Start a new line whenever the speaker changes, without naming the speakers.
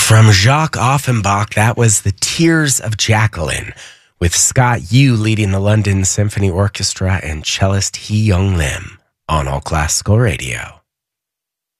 From Jacques Offenbach, that was The Tears of Jacqueline, with Scott Yu leading the London Symphony Orchestra and cellist Hee Young Lim on All Classical Radio.